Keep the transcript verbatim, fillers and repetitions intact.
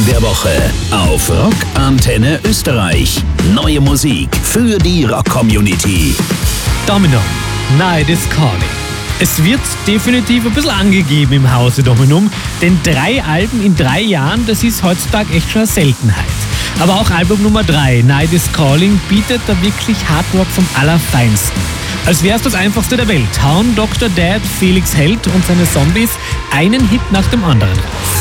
Der Woche auf Rock Antenne Österreich. Neue Musik für die Rock-Community. Dominum, Night is Calling. Es wird definitiv ein bisschen angegeben im Hause Dominum, denn drei Alben in drei Jahren, das ist heutzutage echt schon eine Seltenheit. Aber auch Album Nummer drei, Night is Calling, bietet da wirklich Hardrock vom Allerfeinsten. Als wäre es das Einfachste der Welt, hauen Doktor Dad, Felix Held und seine Zombies einen Hit nach dem anderen raus.